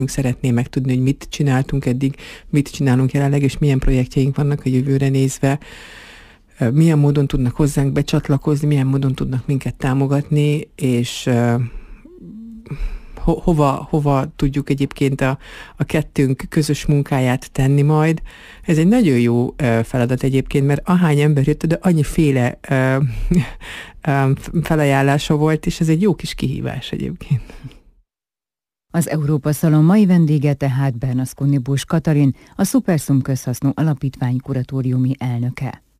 Szeretném megtudni, hogy mit csináltunk eddig, mit csinálunk jelenleg, és milyen projektjeink vannak a jövőre nézve, milyen módon tudnak hozzánk becsatlakozni, milyen módon tudnak minket támogatni, és hova tudjuk egyébként a kettőnk közös munkáját tenni majd. Ez egy nagyon jó feladat egyébként, mert ahány ember jött, de annyiféle felajánlása volt, és ez egy jó kis kihívás egyébként. Az Európa Szalon mai vendége tehát Bernasconi Busch Katalin, a Szuperszum közhasznú alapítvány kuratóriumi elnöke.